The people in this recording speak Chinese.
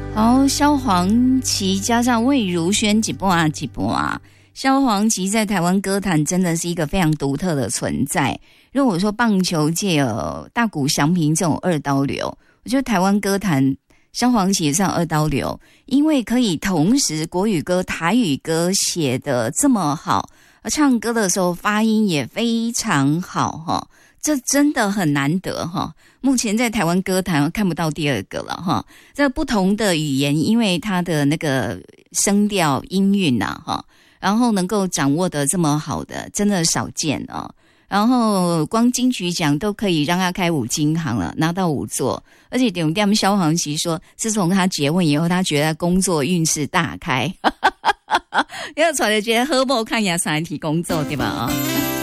好，萧煌奇加上魏如萱几波啊，萧煌奇在台湾歌坛真的是一个非常独特的存在。如果说棒球界有大谷翔平这种二刀流，我觉得台湾歌坛萧煌奇也算二刀流，因为可以同时国语歌、台语歌写得这么好，唱歌的时候发音也非常好齁，这真的很难得齁。目前在台湾歌坛看不到第二个了齁。这不同的语言，因为它的那个声调音韵啊齁，然后能够掌握得这么好的，真的少见哦。然后光金曲奖都可以让他开5金行了，拿到5座。而且点点萧煌奇说，自从他结婚以后，他觉得工作运势大开，因为出来觉得好不好看也上来提工作，对吧？